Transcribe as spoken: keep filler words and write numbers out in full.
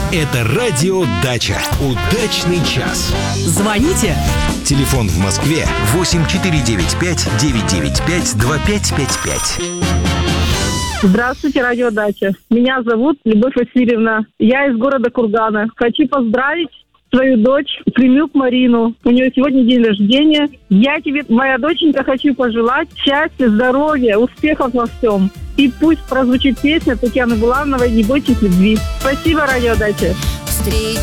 Это радио «Дача». Удачный час. Звоните. Телефон в Москве восемь четыре девять пять девять девять пять два пять пять пять. Здравствуйте, радио «Дача». Меня зовут Любовь Васильевна. Я из города Кургана. Хочу поздравить свою дочь, Кремюк Марину. У нее сегодня день рождения. Я тебе, моя доченька, хочу пожелать счастья, здоровья, успехов во всем. И пусть прозвучит песня Татьяны Булановой «Не бойтесь любви». Спасибо, радио «Дача».